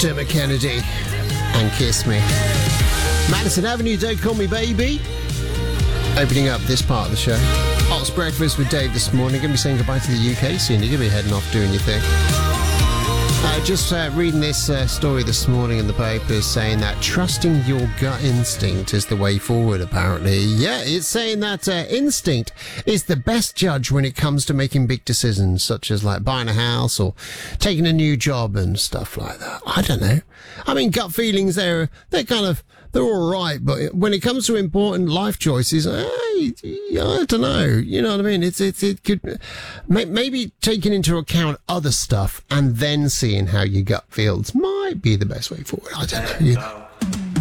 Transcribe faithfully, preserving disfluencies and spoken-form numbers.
Dermot Kennedy and Kiss Me. Madison Avenue, Don't Call Me Baby. Opening up this part of the show. Hot's Breakfast with Dave this morning. Going to be saying goodbye to the U K soon. You're going to be heading off doing your thing. Uh, just uh, reading this uh, story this morning in the papers saying that trusting your gut instinct is the way forward, apparently. Yeah, it's saying that uh, instinct is the best judge when it comes to making big decisions, such as like buying a house or taking a new job and stuff like that. I don't know. I mean, gut feelings, they're, they're kind of, they're all right, but when it comes to important life choices, I, I don't know. You know what I mean? It's, it's, it could, maybe taking into account other stuff and then seeing how your gut feels might be the best way forward. I don't know. You know.